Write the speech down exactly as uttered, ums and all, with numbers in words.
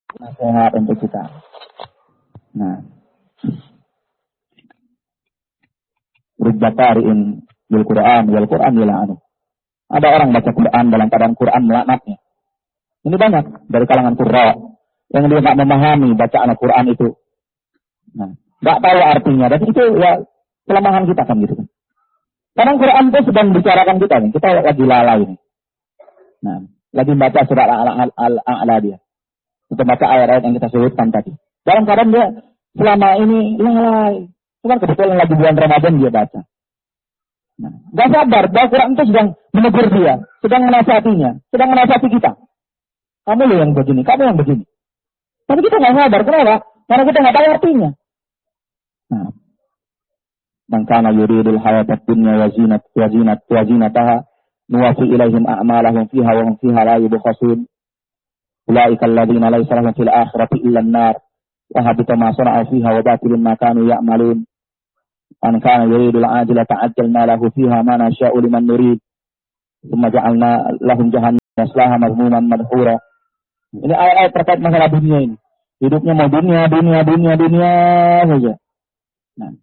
nasihat untuk kita. Nah, rubba qari'in bil Qur'an wal Qur'an yal'anu. Ada orang baca Quran dalam keadaan Quran melaknatnya. Ini banyak dari kalangan qurra yang dia tidak memahami bacaan Al-Quran itu. Nah, tidak tahu artinya. Dan itu ya kelemahan kita kan gitu. Kadang Quran itu sedang bicarakan kita nih. Kita lagi lalai nih. Nah, lagi baca surat Al-A'la dia. Untuk baca ayat-ayat yang kita sebutkan tadi. Dalam keadaan dia selama ini lalai. Cuma kebetulan lagi bulan Ramadan dia baca. Nah, gak sadar bahwa Quran itu sedang menegur dia. Sedang menasihatinya. Sedang menasihati kita. Kamu loh yang begini. Kamu yang begini. Tapi kita gak sadar. Kenapa? Karena kita gak tahu artinya. Nah. Man kana yuridul hayatat dunya wa zinat wa zinat wa zinataha nuwafi ilaihim a'malahum fiha wa hum fiha la yubkhasun. Ulaika alladziina laysa lahum fil akhirati illa an-nar wa habita ma sana'u fiha wa batilun ma kanu ya'malun. Man kana yuridul ajilata ajjalna lahu fiha ma nasha'u liman nurid. Tsumma ja'alna lahum jahannama yaslaha madhmuman madhura. Ini ayat-ayat terkait masalah dunia ini. Hidupnya mau dunia, dunia, dunia, dunia saja.